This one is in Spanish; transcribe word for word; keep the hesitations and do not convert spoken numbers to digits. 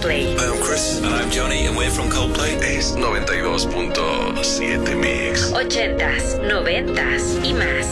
Coldplay. Hi, I'm Chris. And I'm Johnny, and we're from Coldplay. Es noventa y dos punto siete Mix. Ochentas, noventas y más.